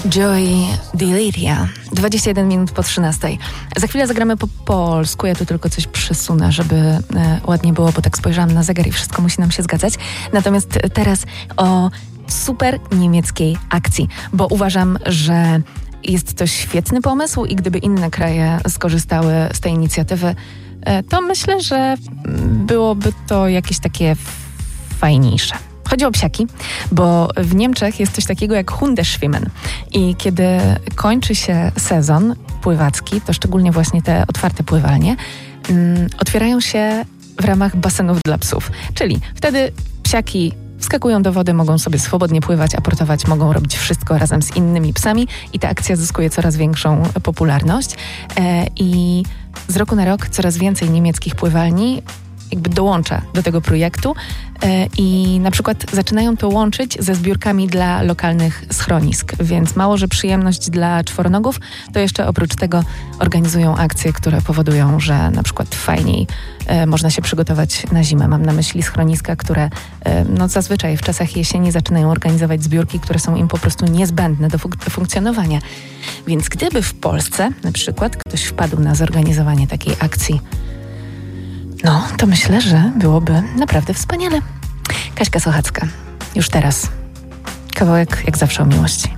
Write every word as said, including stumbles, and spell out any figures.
Joy Deliria. dwadzieścia jeden minut po trzynastej. Za chwilę zagramy po polsku. Ja tu tylko coś przesunę, żeby e, ładnie było, bo tak spojrzałam na zegar i wszystko musi nam się zgadzać. Natomiast teraz o super niemieckiej akcji, bo uważam, że jest to świetny pomysł i gdyby inne kraje skorzystały z tej inicjatywy, e, to myślę, że byłoby to jakieś takie fajniejsze. Chodzi o psiaki, bo w Niemczech jest coś takiego jak Hundeschwimmen i kiedy kończy się sezon pływacki, to szczególnie właśnie te otwarte pływalnie, um, otwierają się w ramach basenów dla psów. Czyli wtedy psiaki wskakują do wody, mogą sobie swobodnie pływać, aportować, mogą robić wszystko razem z innymi psami i ta akcja zyskuje coraz większą popularność. E, I z roku na rok coraz więcej niemieckich pływalni jakby dołącza do tego projektu e, i na przykład zaczynają to łączyć ze zbiórkami dla lokalnych schronisk, więc mało, że przyjemność dla czworonogów, to jeszcze oprócz tego organizują akcje, które powodują, że na przykład fajniej e, można się przygotować na zimę. Mam na myśli schroniska, które e, no zazwyczaj w czasach jesieni zaczynają organizować zbiórki, które są im po prostu niezbędne do funk- funkcjonowania. Więc gdyby w Polsce na przykład ktoś wpadł na zorganizowanie takiej akcji, no, to myślę, że byłoby naprawdę wspaniale. Kaśka Sochacka. Już teraz. Kawałek jak zawsze o miłości.